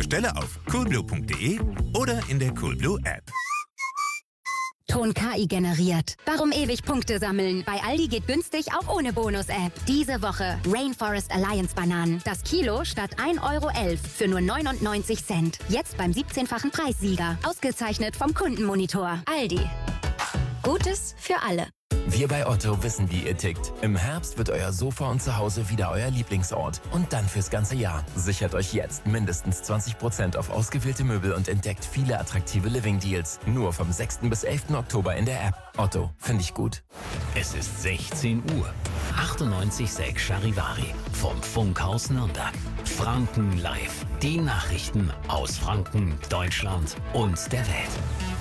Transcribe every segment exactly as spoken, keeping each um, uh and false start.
Bestelle auf coolblue punkt de oder in der Coolblue App. Ton K I generiert. Warum ewig Punkte sammeln? Bei Aldi geht günstig auch ohne Bonus-App. Diese Woche Rainforest Alliance Bananen. Das Kilo statt ein Euro elf für nur neunundneunzig Cent. Jetzt beim siebzehnfachen Preissieger. Ausgezeichnet vom Kundenmonitor. Aldi. Gutes für alle. Wir bei Otto wissen, wie ihr tickt. Im Herbst wird euer Sofa und Zuhause wieder euer Lieblingsort. Und dann fürs ganze Jahr. Sichert euch jetzt mindestens zwanzig Prozent auf ausgewählte Möbel und entdeckt viele attraktive Living-Deals. Nur vom sechsten bis elften Oktober in der App. Otto, finde ich gut. Es ist sechzehn Uhr. achtundneunzig Komma sechs Charivari vom Funkhaus Nürnberg. Franken live. Die Nachrichten aus Franken, Deutschland und der Welt.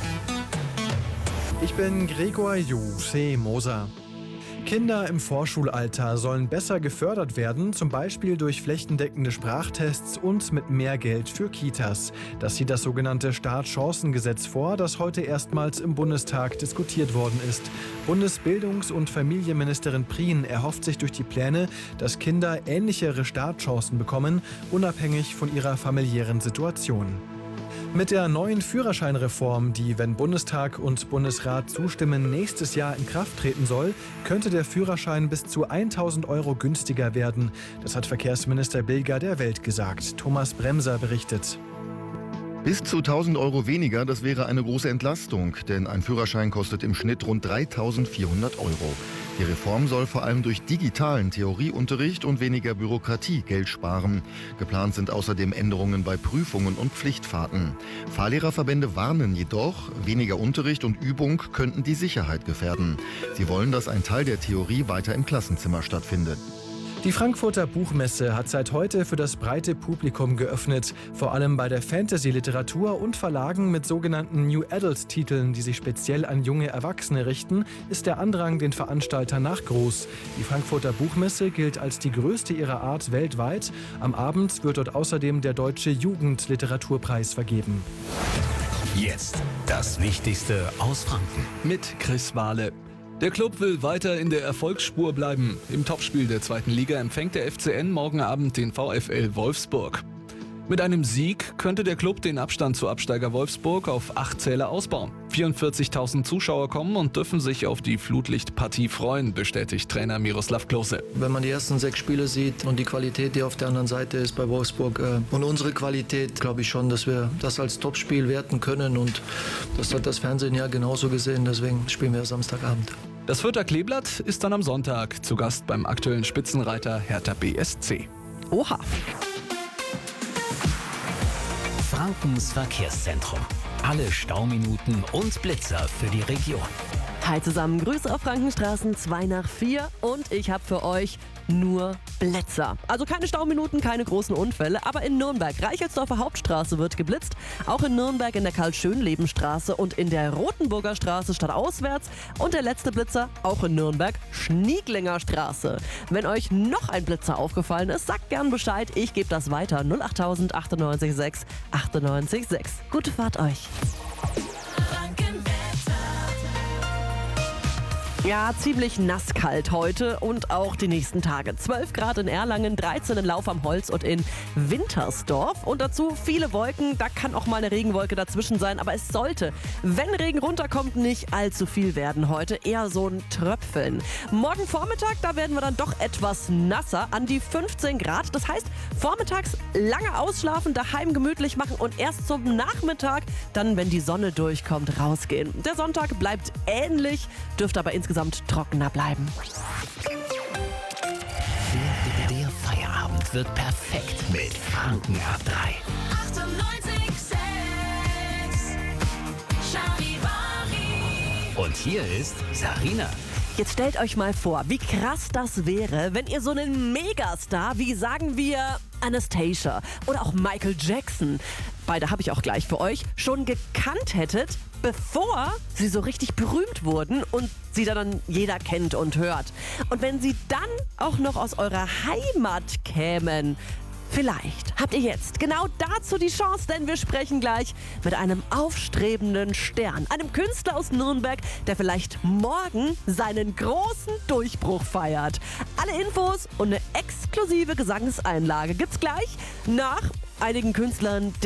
Ich bin Gregor Jose Moser. Kinder im Vorschulalter sollen besser gefördert werden, zum Beispiel durch flächendeckende Sprachtests und mit mehr Geld für Kitas. Das sieht das sogenannte Startchancengesetz vor, das heute erstmals im Bundestag diskutiert worden ist. Bundesbildungs- und Familienministerin Prien erhofft sich durch die Pläne, dass Kinder ähnlichere Startchancen bekommen, unabhängig von ihrer familiären Situation. Mit der neuen Führerscheinreform, die, wenn Bundestag und Bundesrat zustimmen, nächstes Jahr in Kraft treten soll, könnte der Führerschein bis zu tausend Euro günstiger werden. Das hat Verkehrsminister Bilger der Welt gesagt. Thomas Bremser berichtet. Bis zu tausend Euro weniger, das wäre eine große Entlastung, denn ein Führerschein kostet im Schnitt rund dreitausendvierhundert Euro. Die Reform soll vor allem durch digitalen Theorieunterricht und weniger Bürokratie Geld sparen. Geplant sind außerdem Änderungen bei Prüfungen und Pflichtfahrten. Fahrlehrerverbände warnen jedoch, weniger Unterricht und Übung könnten die Sicherheit gefährden. Sie wollen, dass ein Teil der Theorie weiter im Klassenzimmer stattfindet. Die Frankfurter Buchmesse hat seit heute für das breite Publikum geöffnet. Vor allem bei der Fantasy-Literatur und Verlagen mit sogenannten New Adult-Titeln, die sich speziell an junge Erwachsene richten, ist der Andrang den Veranstaltern nach groß. Die Frankfurter Buchmesse gilt als die größte ihrer Art weltweit. Am Abend wird dort außerdem der Deutsche Jugendliteraturpreis vergeben. Jetzt das Wichtigste aus Franken. Mit Chris Wahle. Der Club will weiter in der Erfolgsspur bleiben. Im Topspiel der zweiten Liga empfängt der F C N morgen Abend den VfL Wolfsburg. Mit einem Sieg könnte der Club den Abstand zu Absteiger Wolfsburg auf acht Zähler ausbauen. vierundvierzigtausend Zuschauer kommen und dürfen sich auf die Flutlichtpartie freuen, bestätigt Trainer Miroslav Klose. Wenn man die ersten sechs Spiele sieht und die Qualität, die auf der anderen Seite ist bei Wolfsburg äh, und unsere Qualität, glaube ich schon, dass wir das als Topspiel werten können, und das hat das Fernsehen ja genauso gesehen, deswegen spielen wir Samstagabend. Das Fürther Kleeblatt ist dann am Sonntag zu Gast beim aktuellen Spitzenreiter Hertha B S C. Oha! Frankens Verkehrszentrum. Alle Stauminuten und Blitzer für die Region. Hi zusammen, Grüße auf Frankenstraßen zwei nach vier und ich habe für euch nur Blitzer. Also keine Stauminuten, keine großen Unfälle, aber in Nürnberg, Reichelsdorfer Hauptstraße wird geblitzt, auch in Nürnberg in der Karl-Schönleben-Straße und in der Rotenburger Straße stadtauswärts und der letzte Blitzer auch in Nürnberg, Schnieglinger Straße. Wenn euch noch ein Blitzer aufgefallen ist, sagt gern Bescheid, ich gebe das weiter. null acht null acht acht sechs acht sechs. Gute Fahrt euch. Ja, ziemlich nasskalt heute und auch die nächsten Tage. zwölf Grad in Erlangen, dreizehn in Lauf am Holz und in Wintersdorf. Und dazu viele Wolken, da kann auch mal eine Regenwolke dazwischen sein. Aber es sollte, wenn Regen runterkommt, nicht allzu viel werden heute. Eher so ein Tröpfeln. Morgen Vormittag, da werden wir dann doch etwas nasser, an die fünfzehn Grad. Das heißt, vormittags lange ausschlafen, daheim gemütlich machen und erst zum Nachmittag, dann, wenn die Sonne durchkommt, rausgehen. Der Sonntag bleibt ähnlich, dürfte aber insgesamt trockener bleiben. Der, der Feierabend wird perfekt mit Franken ab drei. achtundneunzig Komma sechs Charivari. Und hier ist Sarina. Jetzt stellt euch mal vor, wie krass das wäre, wenn ihr so einen Megastar wie, sagen wir, Anastacia oder auch Michael Jackson, beide habe ich auch gleich für euch, schon gekannt hättet, bevor sie so richtig berühmt wurden und sie dann jeder kennt und hört. Und wenn sie dann auch noch aus eurer Heimat kämen, vielleicht habt ihr jetzt genau dazu die Chance, denn wir sprechen gleich mit einem aufstrebenden Stern, einem Künstler aus Nürnberg, der vielleicht morgen seinen großen Durchbruch feiert. Alle Infos und eine exklusive Gesangseinlage gibt's gleich nach einigen Künstlern,